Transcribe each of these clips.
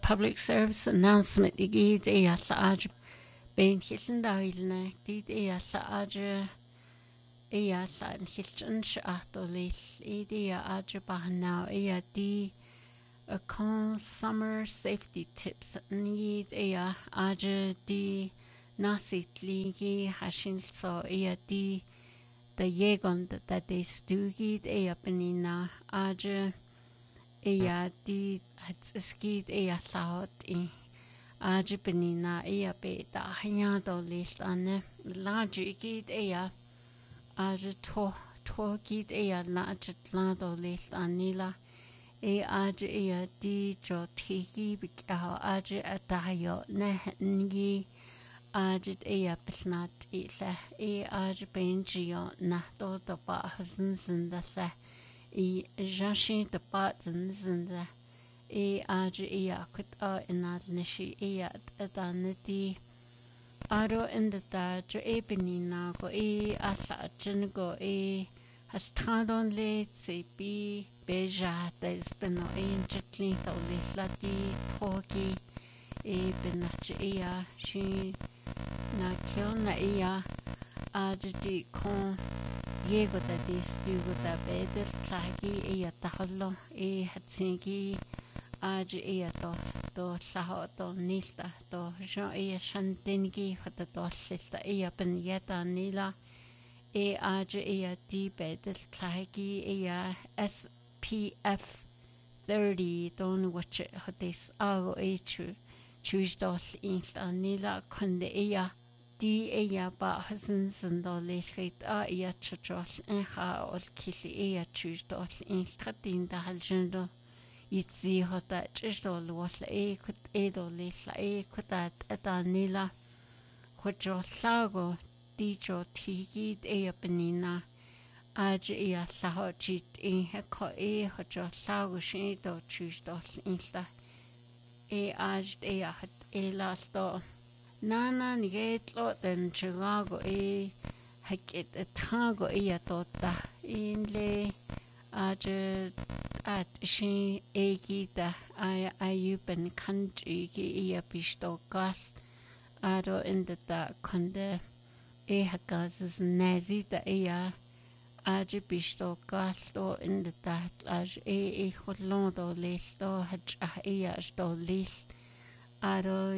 public service announcement I gyd all age bein hillen dailne dit all age all an hillen shatolil I age bahna di a con summer safety tips need age di nasit ligi hashin so di the yegon that they stugid penina age di skid laut I age penina be da hanya do list ane large gid age to gid large do list anila age di jo tiki bikao age atayo ne ngi age pesnat ila age benjio na to the ba hasen the la jashin the ba zinda age kut inad nishi adanati aro in the da jo benina go alla jin go hastradon le bi beja des beno jetli to lati toki benach shi na kiona age kon yego da dis dugo da bedel klagi tahlo hatsingi age to saho to nilta to jo shantengi hata to silta ben yeta nila age di bedel klagi SPF 30 don watch hatis ago choose dos insta nila kunde di ba hasen sendo lechit chachos ol kili choose dos insta din da haljendo itzi hota chisdol wasla kut edo lesla kutat atanila hojo sago di jo tigi penina age saho chit ko hojo sago shido choose dos insta age hat lasto nana nigetlo den chigago hakit tago tota inle age at shi egita ayupen country pisto gas aro in the konde hakas nazi da age pisto gas to in the age holondo listo hat sto list aro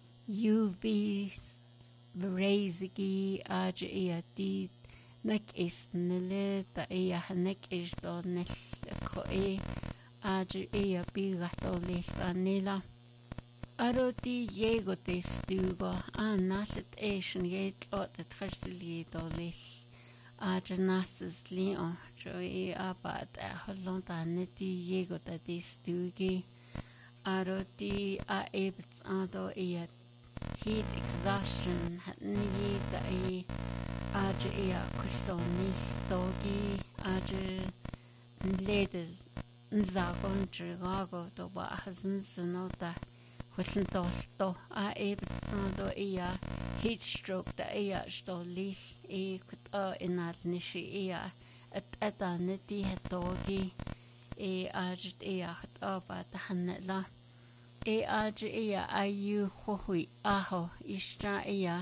UV raisigi age di nek is nele da nek is do nek ko age bigato listanila aro di yego des dugo naset asian yet ot the trestli do lis age nasas lion jo abat holonda neti yego da des dugi aro di ebts ado heat exhaustion ni da age kustoni stogi age leder nzagon chigago to ba hasen snota husen to ebts ado heat stroke da sto lis kut inal nishi at neti hetogi age hat ba hanla age ayu hui aho istra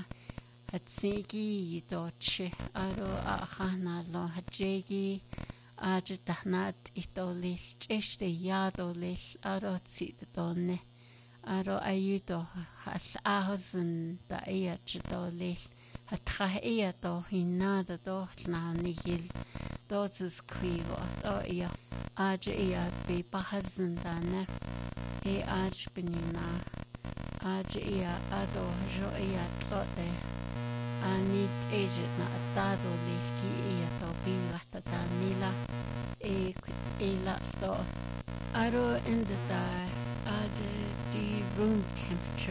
hatsigi doche aro khana lo hajegi age tahnat itolis cheste yadolis aro tsit donne aro ayuto has ahosen da chdolis hatra to hinada do na nigil dots kwigo age be bahasen dane age benina age ado jo tlote ani age na dado liski to bingata danila la sto aro in the age the room temperature